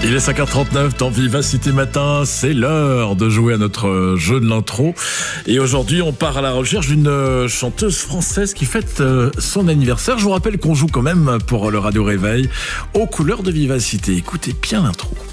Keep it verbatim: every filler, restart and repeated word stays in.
Il est cinq heures trente-neuf dans Vivacité Matin, c'est l'heure de jouer à notre jeu de l'intro. Et aujourd'hui, on part à la recherche d'une chanteuse française qui fête son anniversaire. Je vous rappelle qu'on joue quand même pour le Radio Réveil aux couleurs de Vivacité. Écoutez bien l'intro.